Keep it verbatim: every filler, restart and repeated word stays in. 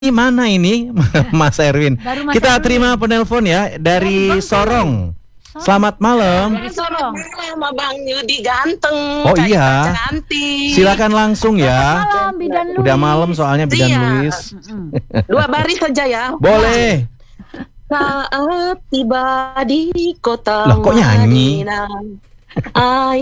Mana ini Mas Erwin? Mas Kita Erwin. terima penelpon ya dari Dari Sorong. Selamat malam. Dari Sorong. Sama Bang Yudi ganteng. Oh Kak iya. Ita cantik. Silakan langsung ya. Malam, Bidan Luis. Udah malam soalnya Bidan Iya. Luis. Dua baris saja ya. Boleh. Saat tiba di kota Loh, kok nyanyi? Madinah,